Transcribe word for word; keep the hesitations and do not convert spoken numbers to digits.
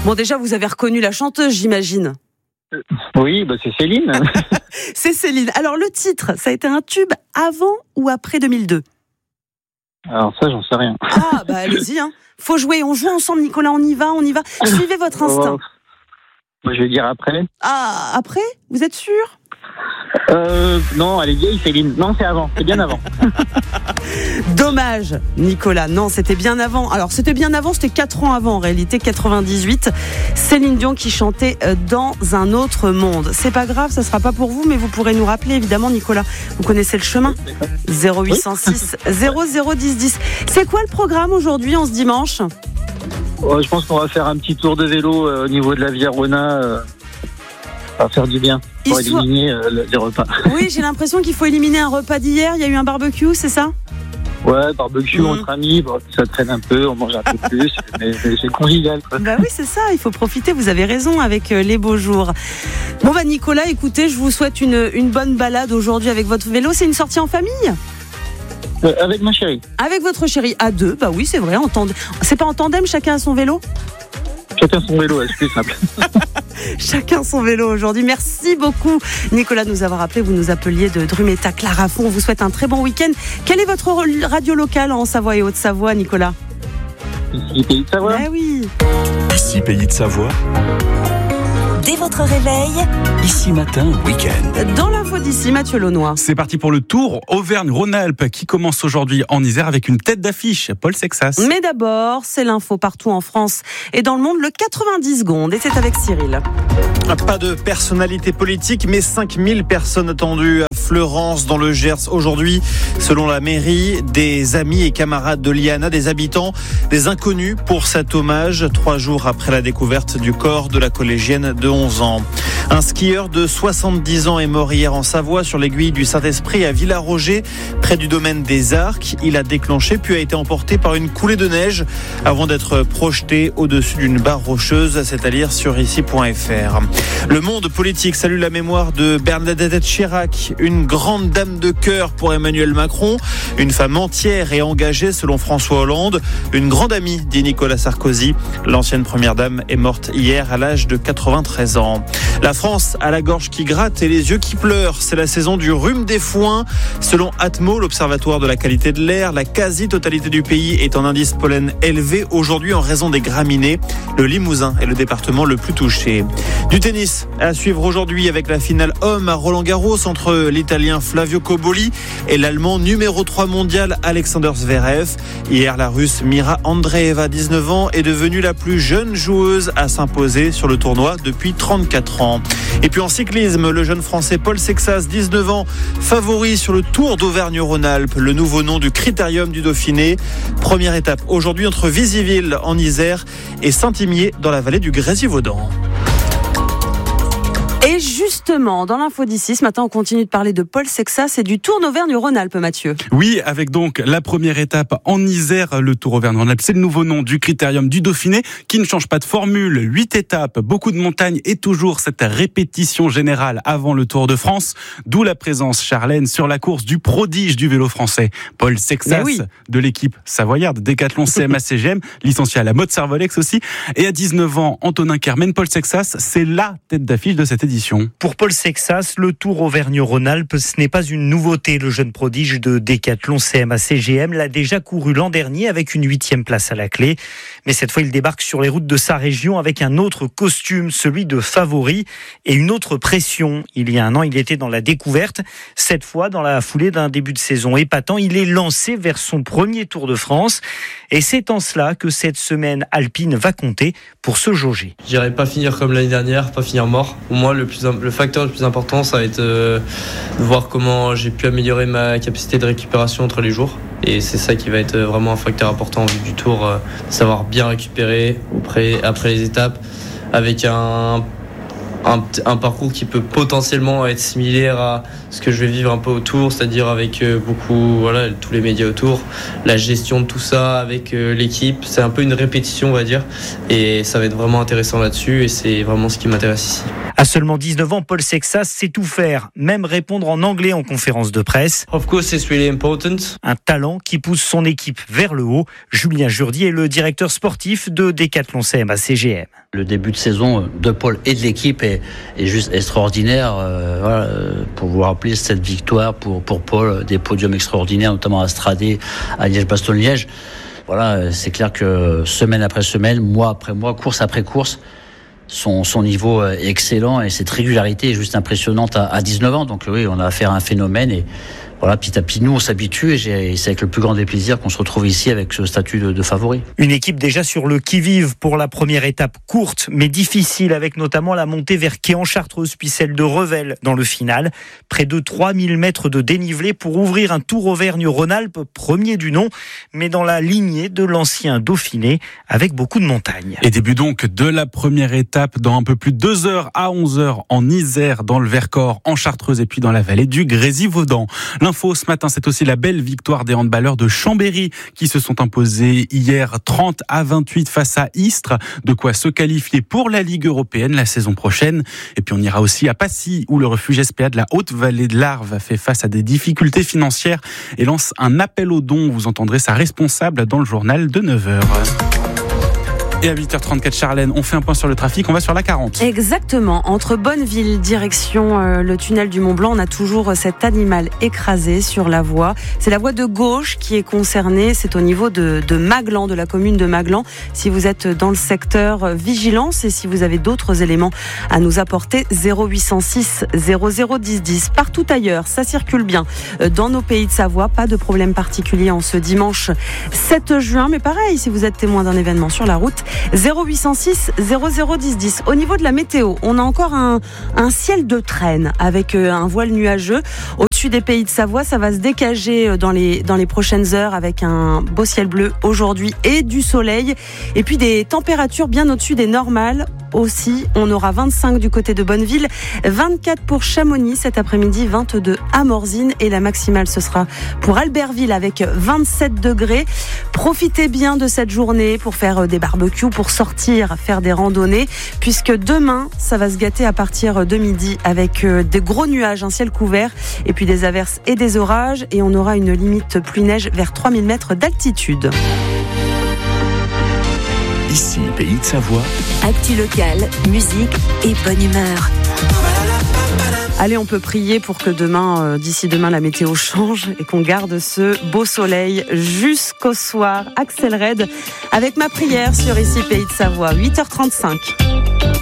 Bon, déjà, vous avez reconnu la chanteuse, j'imagine. Oui, bah c'est Céline. C'est Céline. Alors, le titre, ça a été un tube avant ou après deux mille deux? Alors ça, j'en sais rien. Ah, bah allez-y, hein. Faut jouer, on joue ensemble, Nicolas, on y va, on y va. Suivez votre instinct. Moi, je vais dire après. Ah, après? Vous êtes sûr? Euh, non, elle est vieille, Céline. Non, c'est avant, c'est bien avant. Dommage, Nicolas. Non, c'était bien avant. Alors, c'était bien avant, c'était quatre ans avant, en réalité, quatre-vingt-dix-huit. Céline Dion qui chantait Dans un autre monde. C'est pas grave, ça sera pas pour vous, mais vous pourrez nous rappeler, évidemment, Nicolas. Vous connaissez le chemin. zéro huit cent six zéro zéro dix dix. C'est quoi le programme aujourd'hui, en ce dimanche? Oh, je pense qu'on va faire un petit tour de vélo euh, au niveau de la Via Rona. Euh, ça va faire du bien pour Histoire... éliminer euh, les repas. Oui, j'ai l'impression qu'il faut éliminer un repas d'hier. Il y a eu un barbecue, c'est ça? Ouais, barbecue mmh. entre amis, bon, ça traîne un peu, on mange un peu plus, mais, mais c'est convivial, quoi. Bah oui, c'est ça, il faut profiter, vous avez raison, avec euh, les beaux jours. Bon bah Nicolas, écoutez, je vous souhaite une, une bonne balade aujourd'hui avec votre vélo. C'est une sortie en famille? euh, Avec ma chérie. Avec votre chérie, à deux, bah oui, c'est vrai, en tandem. C'est pas en tandem, chacun a son vélo? Chacun son vélo, c'est plus simple. Chacun son vélo aujourd'hui. Merci beaucoup, Nicolas, de nous avoir appelé. Vous nous appeliez de Drumeta Clarafond. On vous souhaite un très bon week-end. Quelle est votre radio locale en Savoie et Haute-Savoie, Nicolas? Ici, Pays de Savoie. Ah oui. Ici, Pays de Savoie. Dès votre réveil, Ici matin, week-end. Dans l'info d'ici, Mathieu Launois. C'est parti pour le tour Auvergne-Rhône-Alpes qui commence aujourd'hui en Isère avec une tête d'affiche, Paul Sexas. Mais d'abord, c'est l'info partout en France et dans le monde, le quatre-vingt-dix secondes. Et c'est avec Cyril. Pas de personnalité politique, mais cinq mille personnes attendues à Fleurance dans le Gers aujourd'hui. Selon la mairie, des amis et camarades de Liana, des habitants, des inconnus pour cet hommage, trois jours après la découverte du corps de la collégienne de onze ans. Un skieur de soixante-dix ans est mort hier en Savoie sur l'aiguille du Saint-Esprit à Villaroger, près du domaine des Arcs. Il a déclenché puis a été emporté par une coulée de neige avant d'être projeté au-dessus d'une barre rocheuse. C'est à lire sur ici point f r. Le monde politique salue la mémoire de Bernadette Chirac, une grande dame de cœur pour Emmanuel Macron, une femme entière et engagée selon François Hollande, une grande amie, dit Nicolas Sarkozy. L'ancienne première dame est morte hier à l'âge de quatre-vingt-treize ans. La France a la gorge qui gratte et les yeux qui pleurent. C'est la saison du rhume des foins. Selon Atmo, l'Observatoire de la qualité de l'air, la quasi-totalité du pays est en indice pollen élevé aujourd'hui en raison des graminées. Le Limousin est le département le plus touché. Du tennis à suivre aujourd'hui avec la finale homme à Roland-Garros entre l'Italien Flavio Cobolli et l'Allemand numéro trois mondial Alexander Zverev. Hier, la Russe Mira Andreeva, dix-neuf ans, est devenue la plus jeune joueuse à s'imposer sur le tournoi depuis trente-quatre ans. Et puis en cyclisme, le jeune Français Paul Sexas, dix-neuf ans, favori sur le Tour d'Auvergne-Rhône-Alpes, le nouveau nom du Critérium du Dauphiné. Première étape aujourd'hui entre Visiville en Isère et Saint-Imier dans la vallée du Grésivaudan. Et justement, dans l'info d'ici, ce matin, on continue de parler de Paul Sexas et du Tour d'Auvergne-Rhône-Alpes, Mathieu. Oui, avec donc la première étape en Isère, le Tour Auvergne-Rhône-Alpes. C'est le nouveau nom du Critérium du Dauphiné qui ne change pas de formule. Huit étapes, beaucoup de montagnes et toujours cette répétition générale avant le Tour de France. D'où la présence, Charlène, sur la course du prodige du vélo français, Paul Sexas, oui. de l'équipe savoyarde Décathlon C M A C G M, licencié à la mode Servolex aussi. Et à dix-neuf ans, Antonin Kermen, Paul Sexas, c'est la tête d'affiche de cette édition. Pour Paul Sexas, le Tour Auvergne-Rhône-Alpes, ce n'est pas une nouveauté. Le jeune prodige de Décathlon C M A C G M l'a déjà couru l'an dernier avec une huitième place à la clé. Mais cette fois, il débarque sur les routes de sa région avec un autre costume, celui de favori, et une autre pression. Il y a un an, il était dans la découverte. Cette fois, dans la foulée d'un début de saison épatant, il est lancé vers son premier Tour de France. Et c'est en cela que cette semaine alpine va compter pour se jauger. Je dirais pas finir comme l'année dernière, pas finir mort. Pour moi, le, plus, le facteur le plus important, ça va être euh, de voir comment j'ai pu améliorer ma capacité de récupération entre les jours. Et c'est ça qui va être vraiment un facteur important en vue du Tour, euh, savoir bien récupérer après, après les étapes, avec un un, un parcours qui peut potentiellement être similaire à ce que je vais vivre un peu autour, c'est-à-dire avec beaucoup, voilà, tous les médias autour, la gestion de tout ça avec l'équipe. C'est un peu une répétition, on va dire, et ça va être vraiment intéressant là-dessus, et c'est vraiment ce qui m'intéresse ici. À seulement dix-neuf ans, Paul Sexas sait tout faire, même répondre en anglais en conférence de presse. Of course, it's really important. Un talent qui pousse son équipe vers le haut. Julien Jourdi est le directeur sportif de Décathlon C M A C G M. Le début de saison de Paul et de l'équipe est, est juste extraordinaire. Euh, voilà, pour vous rappeler cette victoire pour, pour Paul, des podiums extraordinaires, notamment à Stradé, à Liège-Bastogne-Liège. Voilà, c'est clair que semaine après semaine, mois après mois, course après course, son, son niveau est excellent et cette régularité est juste impressionnante à, à dix-neuf ans. Donc oui, on a affaire à un phénomène et voilà, petit à petit, nous, on s'habitue et, et c'est avec le plus grand des plaisirs qu'on se retrouve ici avec ce statut de, de favori. Une équipe déjà sur le qui-vive pour la première étape courte mais difficile, avec notamment la montée vers Quai en Chartreuse puis celle de Revel dans le final. Près de trois mille mètres de dénivelé pour ouvrir un Tour Auvergne-Rhône-Alpes, premier du nom, mais dans la lignée de l'ancien Dauphiné avec beaucoup de montagnes. Et début donc de la première étape dans un peu plus de deux heures à onze heures en Isère, dans le Vercors, en Chartreuse et puis dans la vallée du Grésivaudan. L'info ce matin, c'est aussi la belle victoire des handballeurs de Chambéry qui se sont imposés hier trente à vingt-huit face à Istres. De quoi se qualifier pour la Ligue européenne la saison prochaine. Et puis on ira aussi à Passy où le refuge S P A de la Haute-Vallée de l'Arve fait face à des difficultés financières et lance un appel aux dons. Vous entendrez sa responsable dans le journal de neuf heures. Et à huit heures trente-quatre, Charlène, on fait un point sur le trafic, on va sur la quarante. Exactement, entre Bonneville, direction euh, le tunnel du Mont Blanc, on a toujours cet animal écrasé sur la voie. C'est la voie de gauche qui est concernée, c'est au niveau de, de Maglan, de la commune de Maglan. Si vous êtes dans le secteur, euh, vigilance, et si vous avez d'autres éléments à nous apporter, zéro huit cent six zéro zéro dix dix. Partout ailleurs, ça circule bien. Euh, dans nos pays de Savoie, pas de problème particulier en ce dimanche sept juin, mais pareil, si vous êtes témoin d'un événement sur la route, zéro huit cent six zéro zéro dix dix. Au niveau de la météo, on a encore un, un ciel de traîne avec un voile nuageux. Au-dessus des pays de Savoie, ça va se dégager dans les, dans les prochaines heures avec un beau ciel bleu aujourd'hui et du soleil. Et puis des températures bien au-dessus des normales aussi. On aura vingt-cinq du côté de Bonneville, vingt-quatre pour Chamonix cet après-midi, vingt-deux à Morzine et la maximale ce sera pour Albertville avec vingt-sept degrés. Profitez bien de cette journée pour faire des barbecues, pour sortir, faire des randonnées, puisque demain, ça va se gâter à partir de midi avec des gros nuages, un ciel couvert, et puis des averses et des orages, et on aura une limite pluie-neige vers trois mille mètres d'altitude. Ici, Pays de Savoie. Actu locale, musique et bonne humeur. Allez, on peut prier pour que demain, euh, d'ici demain, la météo change et qu'on garde ce beau soleil jusqu'au soir. Axel Red avec ma prière sur Ici Pays de Savoie, huit heures trente-cinq.